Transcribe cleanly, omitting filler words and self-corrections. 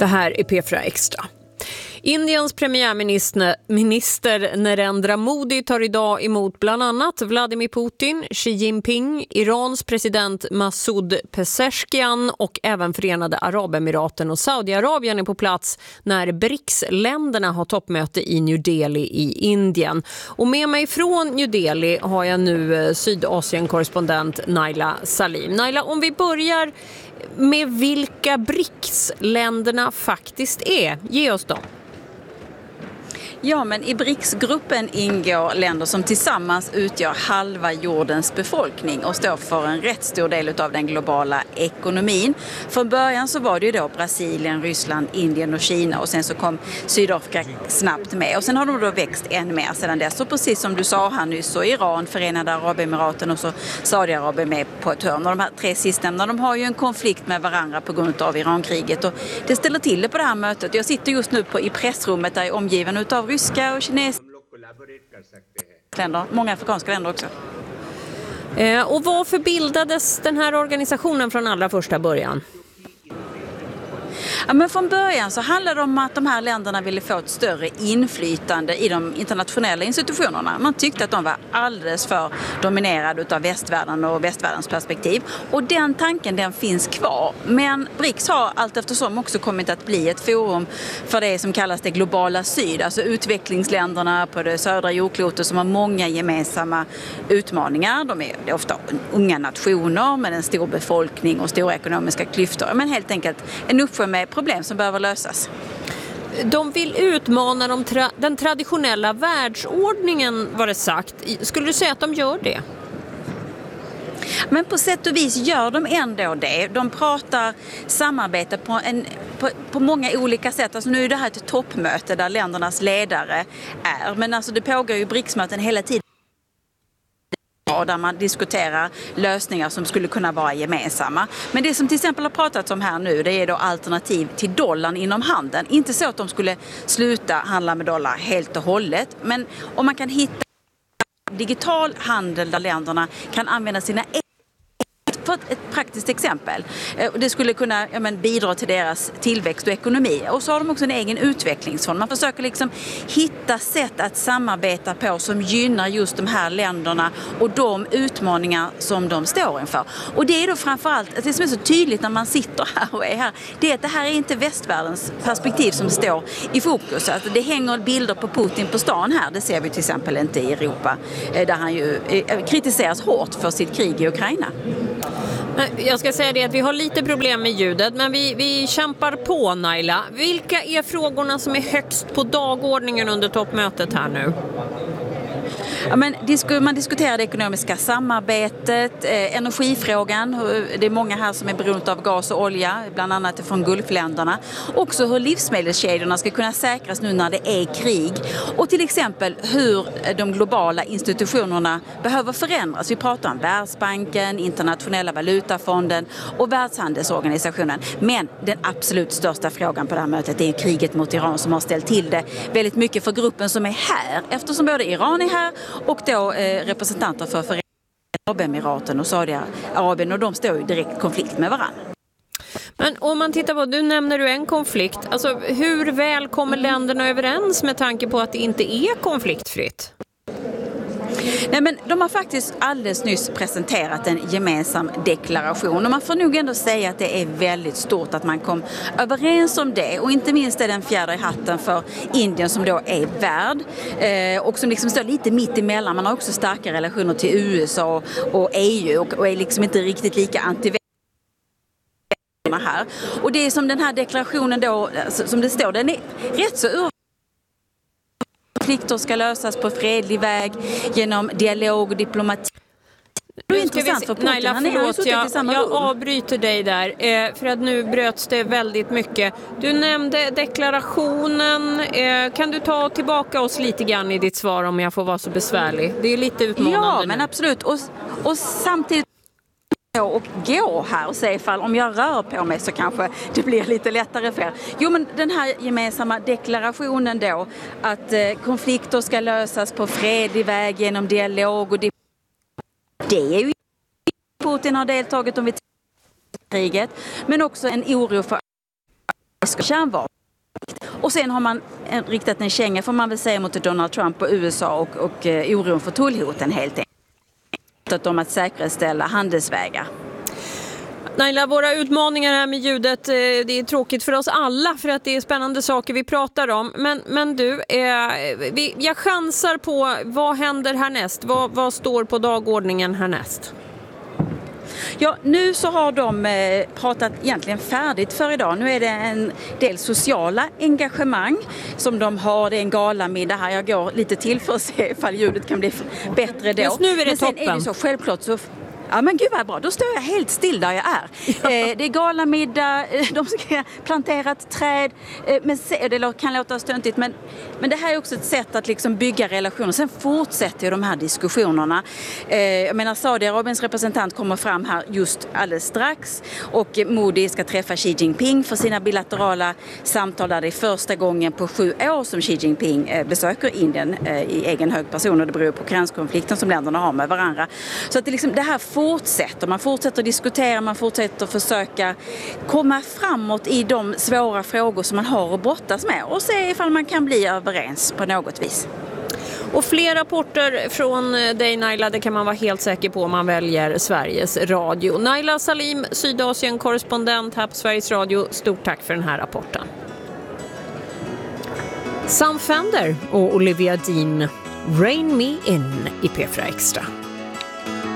Det här är P4 Extra. Indiens premiärminister Narendra Modi tar idag emot bland annat Vladimir Putin, Xi Jinping, Irans president Masoud Pezeshkian och även Förenade Arabemiraten och Saudiarabien är på plats när BRICS-länderna har toppmöte i New Delhi i Indien. Och med mig från New Delhi har jag nu Sydasien-korrespondent Naila Salim. Naila, om vi börjar med vilka BRICS-länderna faktiskt är, ge oss dem. Ja, men i BRICS-gruppen ingår länder som tillsammans utgör halva jordens befolkning och står för en rätt stor del av den globala ekonomin. Från början så var det ju då Brasilien, Ryssland, Indien och Kina och sen så kom Sydafrika snabbt med. Och sen har de då växt än mer sedan dess. Och precis som du sa här nyss så Iran, Förenade Arabemiraten och så Saudiarabien med på ett hörn. Och de här tre sistnämnda, de har ju en konflikt med varandra på grund av Irankriget. Och det ställer till det på det här mötet. Jag sitter just nu i pressrummet där jag är omgiven utav ryska och kinesiska länder, många afrikanska länder också. Och varför bildades den här organisationen från allra första början? Ja, men från början så handlade det om att de här länderna ville få ett större inflytande i de internationella institutionerna. Man tyckte att de var alldeles för dominerade av västvärlden och västvärldens perspektiv. Och den tanken, den finns kvar. Men BRICS har allt eftersom också kommit att bli ett forum för det som kallas det globala syd. Alltså utvecklingsländerna på det södra jordklotet som har många gemensamma utmaningar. De är ofta unga nationer med en stor befolkning och stora ekonomiska klyftor. Men helt enkelt en uppsjö med problem som behöver lösas. De vill utmana den traditionella världsordningen, var det sagt. Skulle du säga att de gör det? Men på sätt och vis gör de ändå det. De pratar samarbete på många olika sätt. Alltså nu är det här ett toppmöte där ländernas ledare är. Men alltså det pågår ju BRICS-möten hela tiden. Där man diskuterar lösningar som skulle kunna vara gemensamma. Men det som till exempel har pratats om här nu, det är då alternativ till dollarn inom handeln. Inte så att de skulle sluta handla med dollar helt och hållet, men om man kan hitta digital handel där länderna kan använda sina för ett praktiskt exempel. Det skulle kunna bidra till deras tillväxt och ekonomi. Och så har de också en egen utvecklingsfond. Man försöker liksom hitta sätt att samarbeta på som gynnar just de här länderna och de utmaningar som de står inför. Och det är då framförallt, att det som är så tydligt när man sitter här och är här, det är att det här är inte västvärldens perspektiv som står i fokus. Alltså det hänger bilder på Putin på stan här, det ser vi till exempel inte i Europa, där han ju kritiseras hårt för sitt krig i Ukraina. Jag ska säga det att vi har lite problem med ljudet, men vi kämpar på, Naila. Vilka är frågorna som är högst på dagordningen under toppmötet här nu? Ja, men man diskuterar det ekonomiska samarbetet, energifrågan. Det är många här som är beroende av gas och olja, bland annat från Gulfländerna. Också hur livsmedelskedjorna ska kunna säkras nu när det är krig. Och till exempel hur de globala institutionerna behöver förändras. Vi pratar om Världsbanken, Internationella valutafonden och Världshandelsorganisationen. Men den absolut största frågan på det här mötet är kriget mot Iran som har ställt till det väldigt mycket för gruppen som är här. Eftersom både Iran är här och då representanter för Förenade Arabemiraten och Saudiarabien, och de står i direkt konflikt med varandra. Men om man tittar på, du nämner en konflikt. Alltså hur väl kommer länderna överens med tanke på att det inte är konfliktfritt? Nej, men de har faktiskt alldeles nyss presenterat en gemensam deklaration och man får nog ändå säga att det är väldigt stort att man kom överens om det, och inte minst är den fjäder i hatten för Indien som då är värd och som liksom står lite mitt emellan. Man har också starka relationer till USA och EU och är liksom inte riktigt lika här. Och det är som den här deklarationen då, som det står, den är rätt så konflikter ska lösas på fredlig väg genom dialog och diplomati. Det är intressant för Putin. Naila, förlåt, jag avbryter dig där för att nu bröts det väldigt mycket. Du nämnde deklarationen. Kan du ta tillbaka oss lite grann i ditt svar om jag får vara så besvärlig? Det är lite utmanande. Ja, men absolut. Och samtidigt och gå här och se ifall om jag rör på mig så kanske det blir lite lättare för er. Jo, men den här gemensamma deklarationen då att konflikter ska lösas på fredlig väg genom dialog och det är ju Putin har deltagit om vid kriget, men också en oro för kärnvapen. Och sen har man riktat en känga, får man väl säga, mot Donald Trump och USA och oron för tullhoten helt enkelt. Om att säkerställa handelsvägar. Naila, våra utmaningar här med ljudet, det är tråkigt för oss alla för att det är spännande saker vi pratar om. Men du, jag chansar på vad händer härnäst? Vad står på dagordningen härnäst? Ja, nu så har de pratat egentligen färdigt för idag. Nu är det en del sociala engagemang som de har. Det är en galamiddag här. Jag går lite till för att se ifall ljudet kan bli bättre då. Just nu är det men sen toppen. är det så självklart så... Ja men gud vad bra, då står jag helt still där jag är. Det är galamiddag, de ska plantera ett träd. Men det kan låta stöntigt, men det här är också ett sätt att liksom bygga relationer. Sen fortsätter ju de här diskussionerna. Jag menar, Saudiarabiens representant kommer fram här just alldeles strax. Och Modi ska träffa Xi Jinping för sina bilaterala samtal där det är första gången på 7 år som Xi Jinping besöker Indien i egen hög person. Och det beror på gränskonflikten som länderna har med varandra. Så att det här man fortsätter diskutera, man fortsätter försöka komma framåt i de svåra frågor som man har att brottas med och se ifall man kan bli överens på något vis. Och fler rapporter från dig, Naila, det kan man vara helt säker på om man väljer Sveriges Radio. Naila Salim, Sydasien-korrespondent här på Sveriges Radio, stort tack för den här rapporten. Sam Fender och Olivia Dean, Rain Me In i P4 Extra.